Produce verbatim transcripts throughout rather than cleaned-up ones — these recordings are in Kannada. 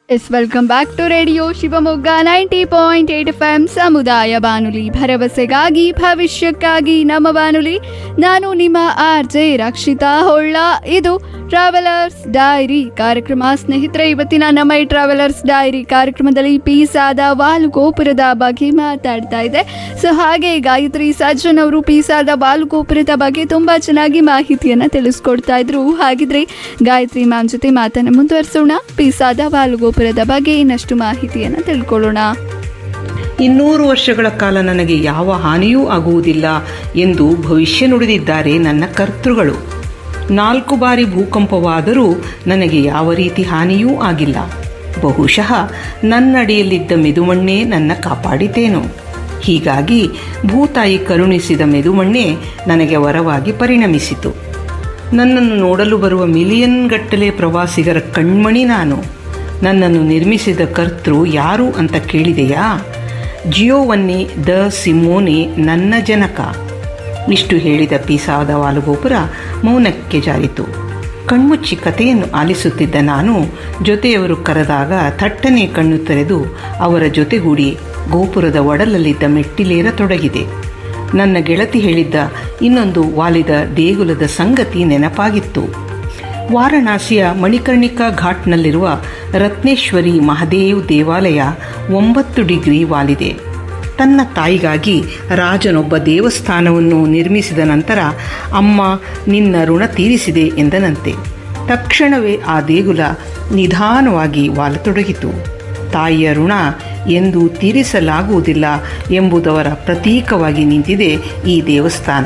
S welcome back to radio Shivamogga ninety point eight F M ಸಮುದಾಯ ಬಾನುಲಿ ಭರವಸೆಗಾಗಿ ಭವಿಷ್ಯಕ್ಕಾಗಿ ನಮ್ಮ ಬಾನುಲಿ. ನಾನು ನಿಮ್ಮ ಆರ್ ಜೆ ರಕ್ಷಿತಾ ಹೊಳ್ಳ. ಇದು ಟ್ರಾವೆಲರ್ಸ್ ಡೈರಿ ಕಾರ್ಯಕ್ರಮ. ಸ್ನೇಹಿತರೆ, ಇವತ್ತಿನ ನಮ್ಮ ಈ ಟ್ರಾವೆಲರ್ಸ್ ಡೈರಿ ಕಾರ್ಯಕ್ರಮದಲ್ಲಿ ಪೀಸಾದ ವಾಲುಗೋಪುರದ ಬಗ್ಗೆ ಮಾತಾಡ್ತಾ ಇದೆ. ಸೊ ಹಾಗೆ ಗಾಯತ್ರಿ ಸಜ್ಜನ್ ಅವರು ಪೀಸಾದ ವಾಲುಗೋಪುರದ ಬಗ್ಗೆ ತುಂಬಾ ಚೆನ್ನಾಗಿ ಮಾಹಿತಿಯನ್ನ ತಿಳಿಸ್ಕೊಡ್ತಾ ಇದ್ರು. ಹಾಗಿದ್ರೆ ಗಾಯತ್ರಿ ಮ್ಯಾಮ್ ಜೊತೆ ಮಾತನ್ನ ಮುಂದುವರಿಸೋಣ. ಪೀಸಾದ ವಾಲುಗೋಪುರದ ಬಗ್ಗೆ ಇನ್ನಷ್ಟು ಮಾಹಿತಿಯನ್ನ ತಿಳ್ಕೊಳ್ಳೋಣ. ಇನ್ನೂರು ವರ್ಷಗಳ ಕಾಲ ನನಗೆ ಯಾವ ಹಾನಿಯೂ ಆಗುವುದಿಲ್ಲ ಎಂದು ಭವಿಷ್ಯ ನುಡಿದಿದ್ದಾರೆ ನನ್ನ ಕರ್ತೃಗಳು. ನಾಲ್ಕು ಬಾರಿ ಭೂಕಂಪವಾದರೂ ನನಗೆ ಯಾವ ರೀತಿ ಹಾನಿಯೂ ಆಗಿಲ್ಲ. ಬಹುಶಃ ನನ್ನಡಿಯಲ್ಲಿದ್ದ ಮೆದುಮಣ್ಣೇ ನನ್ನ ಕಾಪಾಡಿತೇನೋ. ಹೀಗಾಗಿ ಭೂತಾಯಿ ಕರುಣಿಸಿದ ಮೆದುಮಣ್ಣೆ ನನಗೆ ವರವಾಗಿ ಪರಿಣಮಿಸಿತು. ನನ್ನನ್ನು ನೋಡಲು ಬರುವ ಮಿಲಿಯನ್ ಗಟ್ಟಲೆ ಪ್ರವಾಸಿಗರ ಕಣ್ಮಣಿ ನಾನು. ನನ್ನನ್ನು ನಿರ್ಮಿಸಿದ ಕರ್ತೃ ಯಾರು ಅಂತ ಕೇಳಿದೆಯಾ? ಜಿಯೋವನ್ನಿ ದ ಸಿಮೋನೆ ನನ್ನ ಜನಕ. ಇಷ್ಟು ಹೇಳಿದ ಪೀಸಾದ ವಾಲುಗೋಪುರ ಮೌನಕ್ಕೆ ಜಾರಿತು. ಕಣ್ಮುಚ್ಚಿ ಕಥೆಯನ್ನು ಆಲಿಸುತ್ತಿದ್ದ ನಾನು ಜೊತೆಯವರು ಕರೆದಾಗ ಥಟ್ಟನೆ ಕಣ್ಣು ತೆರೆದು ಅವರ ಜೊತೆಗೂಡಿ ಗೋಪುರದ ಒಡಲಲ್ಲಿದ್ದ ಮೆಟ್ಟಿಲೇರತೊಡಗಿದೆ. ನನ್ನ ಗೆಳತಿ ಹೇಳಿದ್ದ ಇನ್ನೊಂದು ವಾಲಿದ ದೇಗುಲದ ಸಂಗತಿ ನೆನಪಾಗಿತ್ತು. ವಾರಣಾಸಿಯ ಮಣಿಕರ್ಣಿಕಾ ಘಾಟ್ನಲ್ಲಿರುವ ರತ್ನೇಶ್ವರಿ ಮಹಾದೇವ್ ದೇವಾಲಯ ಒಂಬತ್ತು ಡಿಗ್ರಿ ವಾಲಿದೆ. ತನ್ನ ತಾಯಿಗಾಗಿ ರಾಜನೊಬ್ಬ ದೇವಸ್ಥಾನವನ್ನು ನಿರ್ಮಿಸಿದ ನಂತರ ಅಮ್ಮ ನಿನ್ನ ಋಣ ತೀರಿಸಿದೆ ಎಂದನಂತೆ. ತಕ್ಷಣವೇ ಆ ದೇಗುಲ ನಿಧಾನವಾಗಿ ವಾಲತೊಡಗಿತು. ತಾಯಿಯ ಋಣ ಎಂದು ತೀರಿಸಲಾಗುವುದಿಲ್ಲ ಎಂಬುದರ ಪ್ರತೀಕವಾಗಿ ನಿಂತಿದೆ ಈ ದೇವಸ್ಥಾನ.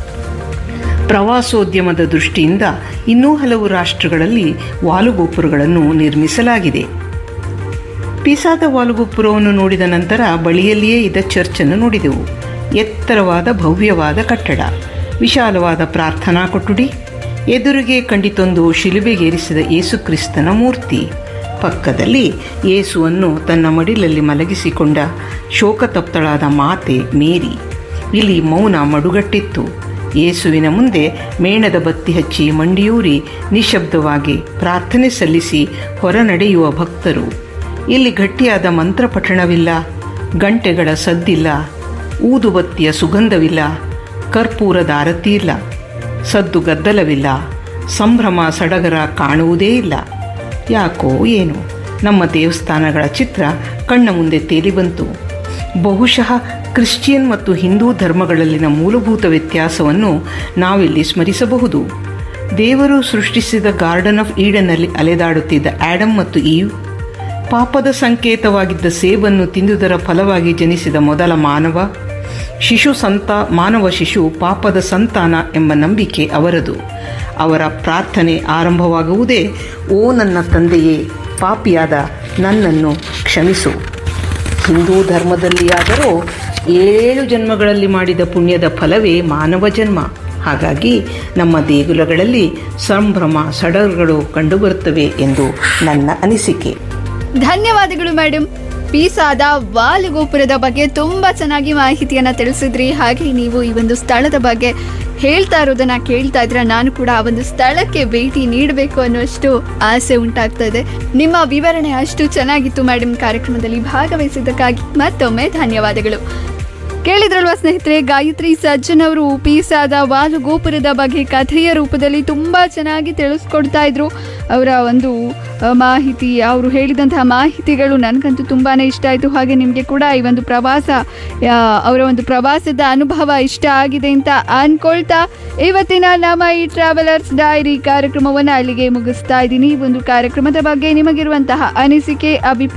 ಪ್ರವಾಸೋದ್ಯಮದ ದೃಷ್ಟಿಯಿಂದ ಇನ್ನೂ ಹಲವು ರಾಷ್ಟ್ರಗಳಲ್ಲಿ ವಾಲುಗೋಪುರಗಳನ್ನು ನಿರ್ಮಿಸಲಾಗಿದೆ. ಪೀಸಾದ ವಾಲುಗೋಪುರವನ್ನು ನೋಡಿದ ನಂತರ ಬಳಿಯಲ್ಲಿಯೇ ಇದ್ದ ಚರ್ಚನ್ನು ನೋಡಿದೆವು. ಎತ್ತರವಾದ ಭವ್ಯವಾದ ಕಟ್ಟಡ, ವಿಶಾಲವಾದ ಪ್ರಾರ್ಥನಾ ಕೊಠಡಿ, ಎದುರಿಗೆ ಕಂಡಿತೊಂದು ಶಿಲುಬೆಗೇರಿಸಿದ ಯೇಸುಕ್ರಿಸ್ತನ ಮೂರ್ತಿ, ಪಕ್ಕದಲ್ಲಿ ಯೇಸುವನ್ನು ತನ್ನ ಮಡಿಲಲ್ಲಿ ಮಲಗಿಸಿಕೊಂಡ ಶೋಕತಪ್ತಳಾದ ಮಾತೆ ಮೇರಿ. ಇಲ್ಲಿ ಮೌನ ಮಡುಗಟ್ಟಿತ್ತು. ಯೇಸುವಿನ ಮುಂದೆ ಮೇಣದ ಬತ್ತಿ ಹಚ್ಚಿ ಮಂಡಿಯೂರಿ ನಿಶಬ್ದವಾಗಿ ಪ್ರಾರ್ಥನೆ ಸಲ್ಲಿಸಿ ಹೊರನಡೆಯುವ ಭಕ್ತರು. ಇಲ್ಲಿ ಗಟ್ಟಿಯಾದ ಮಂತ್ರ ಪಠಣವಿಲ್ಲ, ಗಂಟೆಗಳ ಸದ್ದಿಲ್ಲ, ಊದುಬತ್ತಿಯ ಸುಗಂಧವಿಲ್ಲ, ಕರ್ಪೂರದ ಆರತಿ ಇಲ್ಲ, ಸದ್ದು ಗದ್ದಲವಿಲ್ಲ, ಸಂಭ್ರಮ ಸಡಗರ ಕಾಣುವುದೇ ಇಲ್ಲ. ಯಾಕೋ ಏನು ನಮ್ಮ ದೇವಸ್ಥಾನಗಳ ಚಿತ್ರ ಕಣ್ಣ ಮುಂದೆ ತೇಲಿ ಬಂತು. ಬಹುಶಃ ಕ್ರಿಶ್ಚಿಯನ್ ಮತ್ತು ಹಿಂದೂ ಧರ್ಮಗಳಲ್ಲಿನ ಮೂಲಭೂತ ವ್ಯತ್ಯಾಸವನ್ನು ನಾವಿಲ್ಲಿ ಸ್ಮರಿಸಬಹುದು. ದೇವರು ಸೃಷ್ಟಿಸಿದ ಗಾರ್ಡನ್ ಆಫ್ ಈಡನ್ನಲ್ಲಿ ಅಲೆದಾಡುತ್ತಿದ್ದ ಆಡಮ್ ಮತ್ತು ಈವ್, ಪಾಪದ ಸಂಕೇತವಾಗಿದ್ದ ಸೇಬನ್ನು ತಿಂದುದರ ಫಲವಾಗಿ ಜನಿಸಿದ ಮೊದಲ ಮಾನವ ಶಿಶು ಸಂತ ಮಾನವ ಶಿಶು ಪಾಪದ ಸಂತಾನ ಎಂಬ ನಂಬಿಕೆ ಅವರದು. ಅವರ ಪ್ರಾರ್ಥನೆ ಆರಂಭವಾಗುವುದೇ, ಓ ನನ್ನ ತಂದೆಯೇ, ಪಾಪಿಯಾದ ನನ್ನನ್ನು ಕ್ಷಮಿಸು. ಹಿಂದೂ ಧರ್ಮದಲ್ಲಿಯಾದರೂ ಏಳು ಜನ್ಮಗಳಲ್ಲಿ ಮಾಡಿದ ಪುಣ್ಯದ ಫಲವೇ ಮಾನವ ಜನ್ಮ. ಹಾಗಾಗಿ ನಮ್ಮ ದೇಗುಲಗಳಲ್ಲಿ ಸಂಭ್ರಮ ಸಡಗರಗಳು ಕಂಡುಬರುತ್ತವೆ ಎಂದು ನನ್ನ ಅನಿಸಿಕೆ. ಧನ್ಯವಾದಗಳು ಮೇಡಮ್. ಪೀಸಾದ ವಾಲುಗೋಪುರದ ಬಗ್ಗೆ ತುಂಬ ಚೆನ್ನಾಗಿ ಮಾಹಿತಿಯನ್ನು ತಿಳಿಸಿದ್ರಿ. ಹಾಗೆ ನೀವು ಈ ಒಂದು ಸ್ಥಳದ ಬಗ್ಗೆ ಹೇಳ್ತಾ ಇರೋದನ್ನ ಕೇಳ್ತಾ ಇದ್ರೆ ನಾನು ಕೂಡ ಆ ಒಂದು ಸ್ಥಳಕ್ಕೆ ಭೇಟಿ ನೀಡಬೇಕು ಅನ್ನೋಷ್ಟು ಆಸೆ ಉಂಟಾಗ್ತಾ ಇದೆ. ನಿಮ್ಮ ವಿವರಣೆ ಅಷ್ಟು ಚೆನ್ನಾಗಿತ್ತು ಮೇಡಮ್. ಕಾರ್ಯಕ್ರಮದಲ್ಲಿ ಭಾಗವಹಿಸಿದ್ದಕ್ಕಾಗಿ ಮತ್ತೊಮ್ಮೆ ಧನ್ಯವಾದಗಳು. ಕೇಳಿದ್ರಲ್ವಾ ಸ್ನೇಹಿತರೆ, ಗಾಯತ್ರಿ ಸಜ್ಜನ್ ಅವರು ಪೀಸಾದ ವಾಲುಗೋಪುರದ ಬಗ್ಗೆ ಕಥೆಯ ರೂಪದಲ್ಲಿ ತುಂಬ ಚೆನ್ನಾಗಿ ತಿಳಿಸ್ಕೊಡ್ತಾ ಇದ್ರು. ಅವರ ಒಂದು ಮಾಹಿತಿ, ಅವರು ಹೇಳಿದಂತಹ ಮಾಹಿತಿಗಳು ನನಗಂತೂ ತುಂಬಾ ಇಷ್ಟ ಆಯಿತು. ಹಾಗೆ ನಿಮಗೆ ಕೂಡ ಈ ಒಂದು ಪ್ರವಾಸ, ಅವರ ಒಂದು ಪ್ರವಾಸದ ಅನುಭವ ಇಷ್ಟ ಆಗಿದೆ ಅಂತ ಅಂದ್ಕೊಳ್ತಾ ಇವತ್ತಿನ ನಮ್ಮ ಈ ಟ್ರಾವೆಲರ್ಸ್ ಡೈರಿ ಕಾರ್ಯಕ್ರಮವನ್ನು ಅಲ್ಲಿಗೆ ಮುಗಿಸ್ತಾ ಇದ್ದೀನಿ. ಈ ಒಂದು ಕಾರ್ಯಕ್ರಮದ ಬಗ್ಗೆ ನಿಮಗಿರುವಂತಹ ಅನಿಸಿಕೆ, ಅಭಿಪ್ರಾಯ